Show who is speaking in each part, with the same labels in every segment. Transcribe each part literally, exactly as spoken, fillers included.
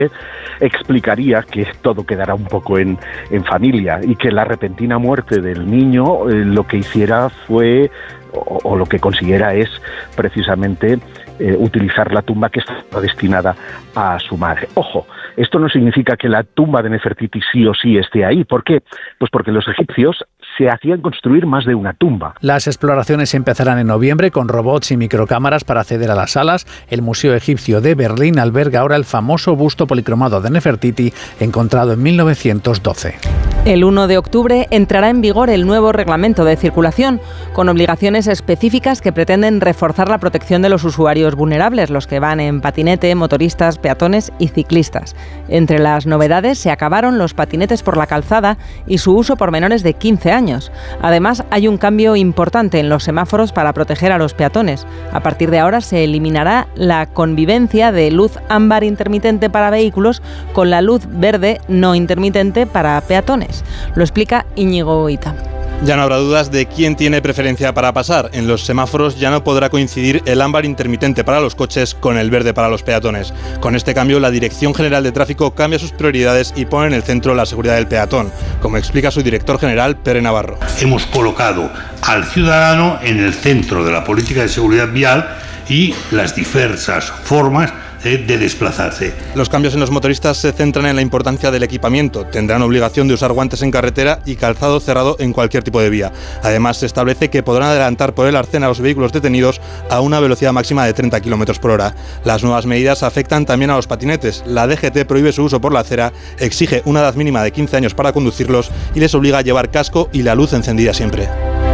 Speaker 1: explicaría que todo quedará un poco en, en familia y que la repentina muerte del niño eh, lo que hiciera fue, o, o lo que consiguiera es precisamente eh, utilizar la tumba que estaba destinada a su madre. Ojo, esto no significa que la tumba de Nefertiti sí o sí esté ahí. ¿Por qué? Pues porque los egipcios se hacían construir más de una tumba.
Speaker 2: Las exploraciones empezarán en noviembre con robots y microcámaras para acceder a las salas. El Museo Egipcio de Berlín alberga ahora el famoso busto policromado de Nefertiti encontrado en mil novecientos doce.
Speaker 3: El uno de octubre entrará en vigor el nuevo reglamento de circulación, con obligaciones específicas que pretenden reforzar la protección de los usuarios vulnerables, los que van en patinete, motoristas, peatones y ciclistas. Entre las novedades se acabaron los patinetes por la calzada y su uso por menores de quince años. Además, hay un cambio importante en los semáforos para proteger a los peatones. A partir de ahora se eliminará la convivencia de luz ámbar intermitente para vehículos con la luz verde no intermitente para peatones. Lo explica Íñigo Ita.
Speaker 4: Ya no habrá dudas de quién tiene preferencia para pasar. En los semáforos ya no podrá coincidir el ámbar intermitente para los coches con el verde para los peatones. Con este cambio, la Dirección General de Tráfico cambia sus prioridades y pone en el centro la seguridad del peatón, como explica su director general, Pere Navarro.
Speaker 5: Hemos colocado al ciudadano en el centro de la política de seguridad vial y las diversas formas de desplazarse.
Speaker 4: Los cambios en los motoristas se centran en la importancia del equipamiento. Tendrán obligación de usar guantes en carretera y calzado cerrado en cualquier tipo de vía. Además, se establece que podrán adelantar por el arcén a los vehículos detenidos a una velocidad máxima de treinta kilómetros por hora. Las nuevas medidas afectan también a los patinetes. La D G T prohíbe su uso por la acera, exige una edad mínima de quince años para conducirlos y les obliga a llevar casco y la luz encendida siempre.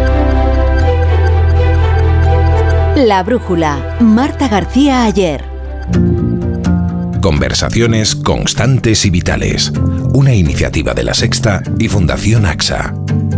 Speaker 6: La brújula. Marta García Ayer.
Speaker 7: Conversaciones constantes y vitales. Una iniciativa de La Sexta y Fundación AXA.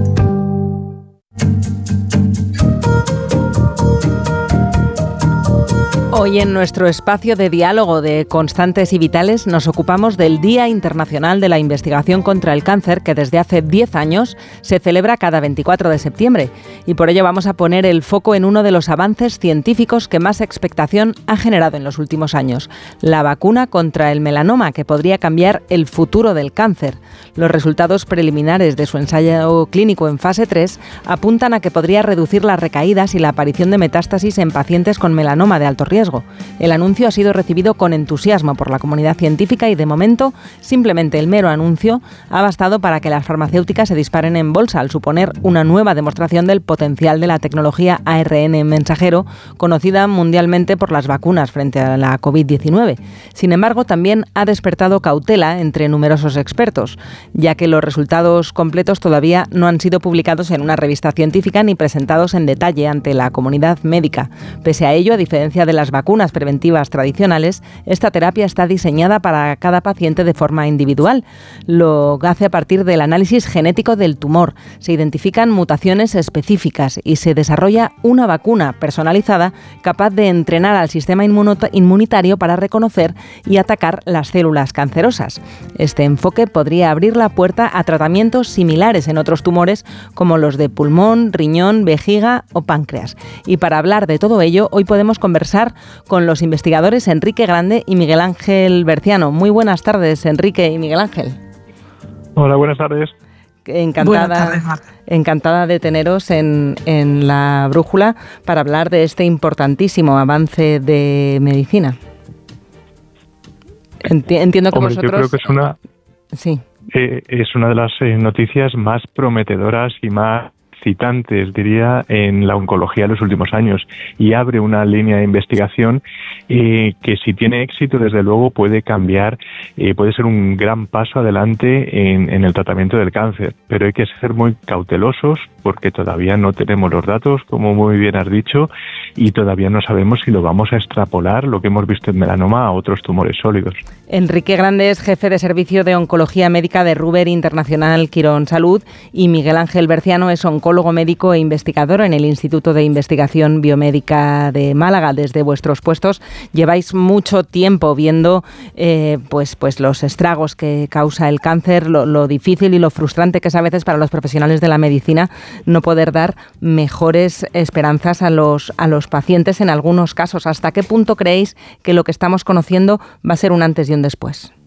Speaker 3: Hoy en nuestro espacio de diálogo de Constantes y Vitales nos ocupamos del Día Internacional de la Investigación contra el Cáncer, que desde hace diez años se celebra cada veinticuatro de septiembre. Y por ello vamos a poner el foco en uno de los avances científicos que más expectación ha generado en los últimos años: la vacuna contra el melanoma, que podría cambiar el futuro del cáncer. Los resultados preliminares de su ensayo clínico en fase tres apuntan a que podría reducir las recaídas y la aparición de metástasis en pacientes con melanoma de alto riesgo. El anuncio ha sido recibido con entusiasmo por la comunidad científica y, de momento, simplemente el mero anuncio ha bastado para que las farmacéuticas se disparen en bolsa al suponer una nueva demostración del potencial de la tecnología A R N mensajero, conocida mundialmente por las vacunas frente a la covid diecinueve. Sin embargo, también ha despertado cautela entre numerosos expertos, ya que los resultados completos todavía no han sido publicados en una revista científica ni presentados en detalle ante la comunidad médica. Pese a ello, a diferencia de las vacunas preventivas tradicionales, esta terapia está diseñada para cada paciente de forma individual. Lo hace a partir del análisis genético del tumor. Se identifican mutaciones específicas y se desarrolla una vacuna personalizada capaz de entrenar al sistema inmunitario para reconocer y atacar las células cancerosas. Este enfoque podría abrir la puerta a tratamientos similares en otros tumores como los de pulmón, riñón, vejiga o páncreas. Y para hablar de todo ello, hoy podemos conversar con los investigadores Enrique Grande y Miguel Ángel Berciano. Muy buenas tardes, Enrique y Miguel Ángel.
Speaker 8: Hola, buenas tardes.
Speaker 3: Encantada, buenas tardes, Marta. Encantada de teneros en, en La Brújula para hablar de este importantísimo avance de medicina. Enti- entiendo que
Speaker 8: Hombre,
Speaker 3: vosotros...
Speaker 8: yo creo que es una,
Speaker 3: sí.
Speaker 8: eh, es una de las eh, noticias más prometedoras y más citantes, diría, en la oncología de los últimos años, y abre una línea de investigación eh, que, si tiene éxito, desde luego puede cambiar, eh, puede ser un gran paso adelante en, en el tratamiento del cáncer, pero hay que ser muy cautelosos porque todavía no tenemos los datos, como muy bien has dicho, y todavía no sabemos si lo vamos a extrapolar, lo que hemos visto en melanoma, a otros tumores sólidos.
Speaker 3: Enrique Grande es jefe de servicio de oncología médica de Ruber Internacional Quirón Salud, y Miguel Ángel Berciano es oncólogo médico e investigador en el Instituto de Investigación Biomédica de Málaga. Desde vuestros puestos lleváis mucho tiempo viendo eh, pues, pues los estragos que causa el cáncer, lo, lo difícil y lo frustrante que es a veces para los profesionales de la medicina no poder dar mejores esperanzas a los, a los pacientes en algunos casos. ¿Hasta qué punto creéis que lo que estamos conociendo va a ser un antes y un después?